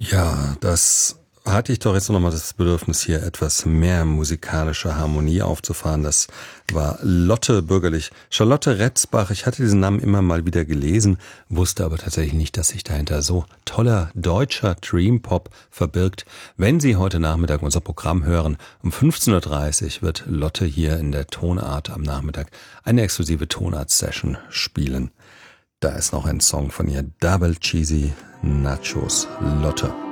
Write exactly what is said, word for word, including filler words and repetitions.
Ja, das hatte ich doch jetzt noch mal das Bedürfnis, hier etwas mehr musikalische Harmonie aufzufahren. Das war Lotte bürgerlich. Charlotte Retzbach, ich hatte diesen Namen immer mal wieder gelesen, wusste aber tatsächlich nicht, dass sich dahinter so toller deutscher Dreampop verbirgt. Wenn Sie heute Nachmittag unser Programm hören, um fünfzehn Uhr dreißig wird Lotte hier in der Tonart am Nachmittag eine exklusive Tonart-Session spielen. Da ist noch ein Song von ihr, Double Cheesy Nachos, Lotte.